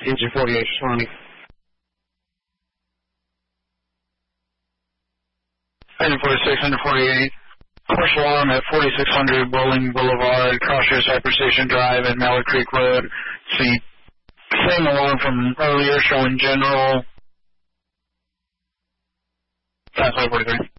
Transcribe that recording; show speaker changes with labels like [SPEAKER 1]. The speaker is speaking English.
[SPEAKER 1] engine 48 responding.
[SPEAKER 2] Engine 46, engine 48. Commercial alarm at 4600 Bowling Boulevard, Crossshare Cypress Station Drive and Mallard Creek Road. It's the same alarm from earlier showing general. Pathway 43.